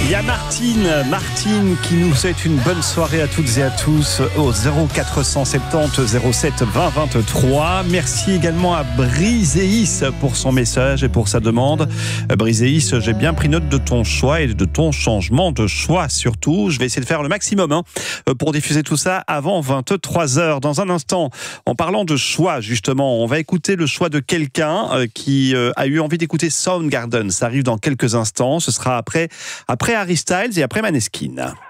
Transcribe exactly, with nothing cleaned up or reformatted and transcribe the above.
Il y a Martine, Martine qui nous souhaite une bonne soirée à toutes et à tous au zéro quatre cent soixante-dix zéro sept vingt vingt-trois. Merci également à Briséis pour son message et pour sa demande. Briséis, j'ai bien pris note de ton choix et de ton changement de choix surtout. Je vais essayer de faire le maximum hein, pour diffuser tout ça avant vingt-trois heures. Dans un instant, en parlant de choix justement, on va écouter le choix de quelqu'un qui a eu envie d'écouter Soundgarden. Ça arrive dans quelques instants. Ce sera après, après Harry Styles et après Maneskin.